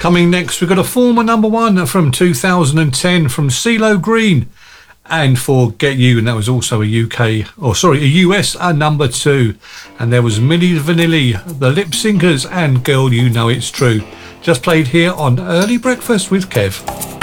Coming next, we've got a former number one from 2010 from CeeLo Green and Forget You, and that was also a US number two. And there was Milli Vanilli, the Lip Syncers, and Girl You Know It's True. Just played here on Early Breakfast with Kev.